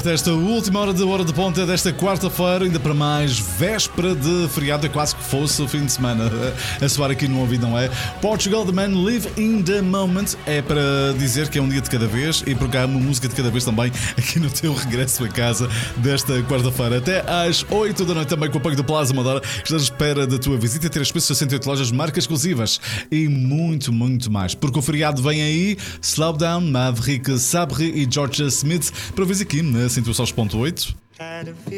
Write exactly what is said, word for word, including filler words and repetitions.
aberta esta última hora de hora de ponta desta quarta-feira, ainda para mais véspera de feriado, é quase que fosse o fim de semana a soar aqui no ouvido, não é? Portugal The Man, Live in the Moment, é para dizer que é um dia de cada vez e porque há uma música de cada vez também aqui no teu regresso a casa desta quarta-feira. Até às oito da noite também com o apoio do Plaza Amadora, estás à espera da tua visita, ter as sessenta e oito lojas, marcas exclusivas e muito, muito mais. Porque o feriado vem aí, Slowdown, Maverick Sabre e Georgia Smith, para ver aqui na cento e sete ponto oito.